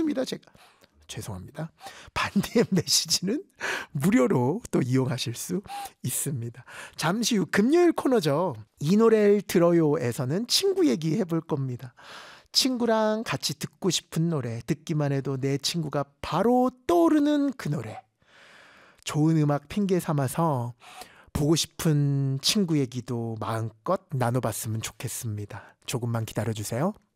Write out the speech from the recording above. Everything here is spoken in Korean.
했습니다. 제가 죄송합니다. 반디의 메시지는 무료로 또 이용하실 수 있습니다. 잠시 후 금요일 코너죠. 이 노래를 들어요에서는 친구 얘기 해볼 겁니다. 친구랑 같이 듣고 싶은 노래, 듣기만 해도 내 친구가 바로 떠오르는 그 노래. 좋은 음악 핑계 삼아서 보고 싶은 친구 얘기도 마음껏 나눠봤으면 좋겠습니다. 조금만 기다려주세요.